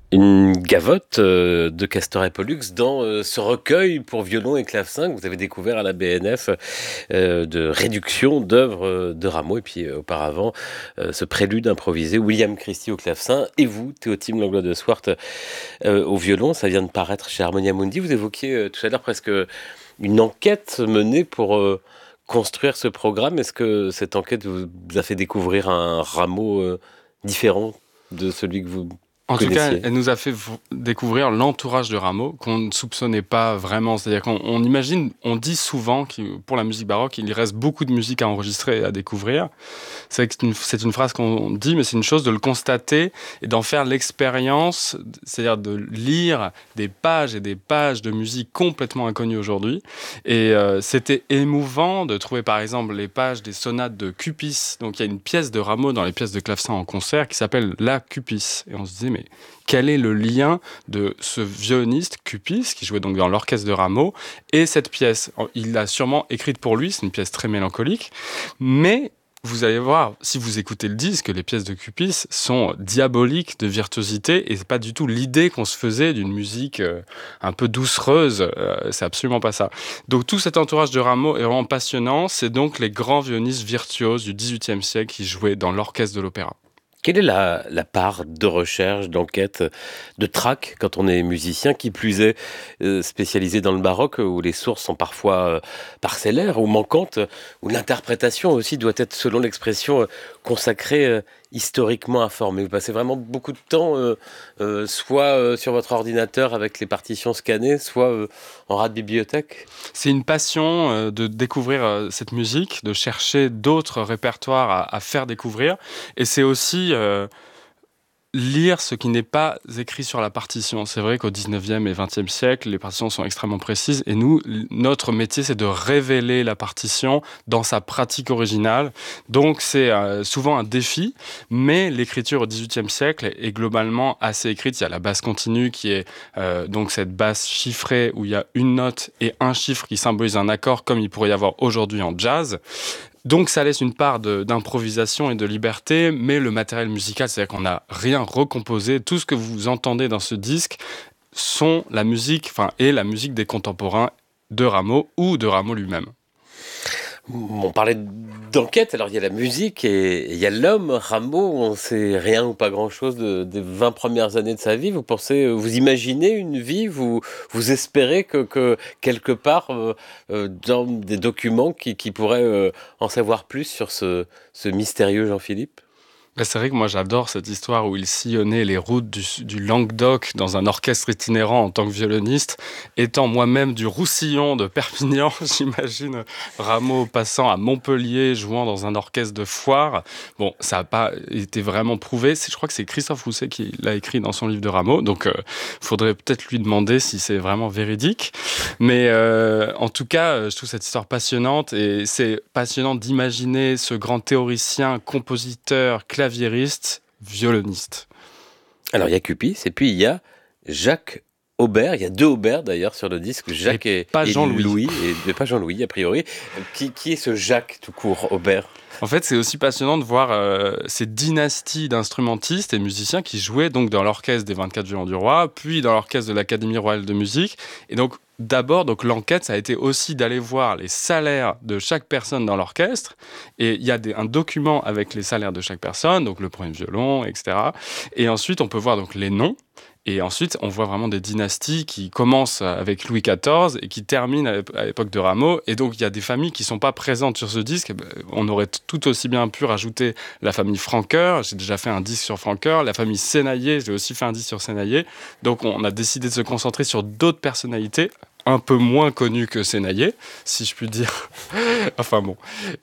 Une gavotte de Castor et Pollux dans ce recueil pour violon et clavecin que vous avez découvert à la BNF de réduction d'œuvres de Rameau. Et puis auparavant, ce prélude improvisé, William Christie au clavecin et vous, Théotime Langlois de Swart, au violon. Ça vient de paraître chez Harmonia Mundi. Vous évoquiez tout à l'heure presque une enquête menée pour construire ce programme. Est-ce que cette enquête vous a fait découvrir un Rameau différent de celui que vous En tout cas, connaissiez? elle nous a fait découvrir l'entourage de Rameau qu'on ne soupçonnait pas vraiment. C'est-à-dire qu'on imagine, on dit souvent que pour la musique baroque, il reste beaucoup de musique à enregistrer et à découvrir. C'est une phrase qu'on dit, mais c'est une chose de le constater et d'en faire l'expérience, c'est-à-dire de lire des pages et des pages de musique complètement inconnues aujourd'hui. Et c'était émouvant de trouver par exemple les pages des sonates de Cupis. Donc il y a une pièce de Rameau dans les pièces de clavecin en concert qui s'appelle La Cupis. Et on se disait, mais quel est le lien de ce violoniste Cupis, qui jouait donc dans l'orchestre de Rameau, et cette pièce? Il l'a sûrement écrite pour lui, c'est une pièce très mélancolique, mais vous allez voir, si vous écoutez le disque, les pièces de Cupis sont diaboliques de virtuosité, et c'est pas du tout l'idée qu'on se faisait d'une musique un peu doucereuse, c'est absolument pas ça. Donc tout cet entourage de Rameau est vraiment passionnant, c'est donc les grands violonistes virtuoses du XVIIIe siècle qui jouaient dans l'orchestre de l'opéra. Quelle est la part de recherche, d'enquête, de trac quand on est musicien, qui plus est spécialisé dans le baroque, où les sources sont parfois parcellaires ou manquantes, où l'interprétation aussi doit être, selon l'expression, consacrée, historiquement informée. Vous passez vraiment beaucoup de temps, soit sur votre ordinateur avec les partitions scannées, soit en rate bibliothèque. C'est une passion de découvrir cette musique, de chercher d'autres répertoires à faire découvrir. Et c'est aussi lire ce qui n'est pas écrit sur la partition. C'est vrai qu'au 19e et 20e siècle, les partitions sont extrêmement précises. Et nous, notre métier, c'est de révéler la partition dans sa pratique originale. Donc c'est souvent un défi, mais l'écriture au 18e siècle est globalement assez écrite. Il y a la basse continue qui est donc cette basse chiffrée où il y a une note et un chiffre qui symbolise un accord, comme il pourrait y avoir aujourd'hui en jazz. Donc ça laisse une part d'improvisation et de liberté, mais le matériel musical, c'est-à-dire qu'on n'a rien recomposé. Tout ce que vous entendez dans ce disque sont la musique, est la musique des contemporains de Rameau ou de Rameau lui-même. On parlait d'enquête, alors il y a la musique et il y a l'homme. Rameau, on sait rien ou pas grand-chose des 20 premières années de sa vie. Vous pensez, vous imaginez une vie, vous espérez que quelque part, dans des documents qui pourraient en savoir plus sur ce mystérieux Jean-Philippe? C'est vrai que moi j'adore cette histoire où il sillonnait les routes du Languedoc dans un orchestre itinérant en tant que violoniste. Étant moi-même du Roussillon de Perpignan, j'imagine Rameau passant à Montpellier, jouant dans un orchestre de foire. Bon, ça n'a pas été vraiment prouvé. Je crois que c'est Christophe Rousset qui l'a écrit dans son livre de Rameau. Donc faudrait peut-être lui demander si c'est vraiment véridique. Mais en tout cas, je trouve cette histoire passionnante et c'est passionnant d'imaginer ce grand théoricien, compositeur, claviériste, violoniste. Alors il y a Cupis et puis il y a Jacques Aubert. Il y a deux Aubert d'ailleurs sur le disque, Jacques Pas et Jean-Louis. Louis, et pas Jean-Louis a priori. Qui est ce Jacques tout court, Aubert? En fait, c'est aussi passionnant de voir ces dynasties d'instrumentistes et musiciens qui jouaient donc dans l'orchestre des 24 violons du roi, puis dans l'orchestre de l'Académie royale de musique. Et donc, d'abord, donc l'enquête, ça a été aussi d'aller voir les salaires de chaque personne dans l'orchestre. Et il y a un document avec les salaires de chaque personne, donc le premier violon, etc. Et ensuite, on peut voir donc les noms. Et ensuite, on voit vraiment des dynasties qui commencent avec Louis XIV et qui terminent à l'époque de Rameau. Et donc, il y a des familles qui ne sont pas présentes sur ce disque. On aurait tout aussi bien pu rajouter la famille Francoeur. J'ai déjà fait un disque sur Francoeur. La famille Sénaillé, j'ai aussi fait un disque sur Sénaillé. Donc, on a décidé de se concentrer sur d'autres personnalités un peu moins connues que Sénaillé, si je puis dire. Enfin bon.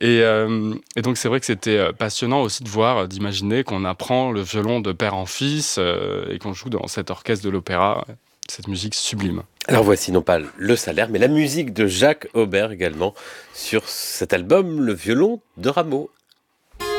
Et donc c'est vrai que c'était passionnant aussi de voir, d'imaginer qu'on apprend le violon de père en fils et qu'on joue dans cet orchestre de l'opéra, cette musique sublime. Alors voici non pas le salaire, mais la musique de Jacques Aubert également sur cet album, Le violon de Rameau.